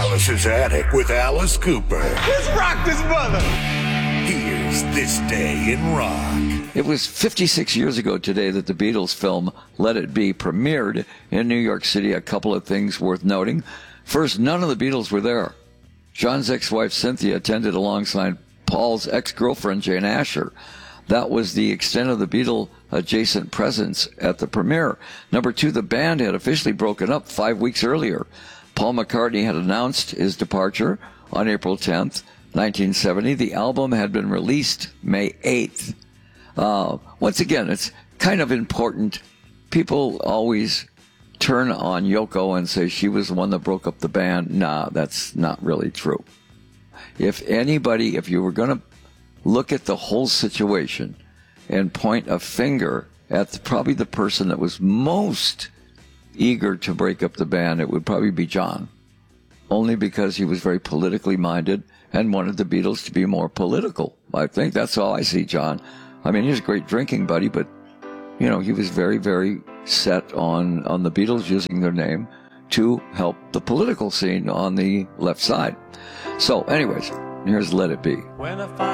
Alice's Attic with Alice Cooper. Let's rock this mother. Here's This Day in Rock. It was 56 years ago today that the Beatles film Let It Be premiered in New York City. A couple of things worth noting. First, none of the Beatles were there. John's ex-wife Cynthia attended alongside Paul's ex-girlfriend Jane Asher. That was the extent of the Beatle-adjacent presence at the premiere. Number two, the band had officially broken up 5 weeks earlier. Paul McCartney had announced his departure on April 10th, 1970. The album had been released May 8th. Once again, it's kind of important. People always turn on Yoko and say she was the one that broke up the band. Nah, that's not really true. If you were going to look at the whole situation and point a finger at probably the person that was most eager to break up the band, it would probably be John. Only because he was very politically minded and wanted the Beatles to be more political. I think that's all I see, John. I mean, he was a great drinking buddy, but, you know, he was very, very set on the Beatles using their name to help the political scene on the left side. So, anyways, here's Let It Be.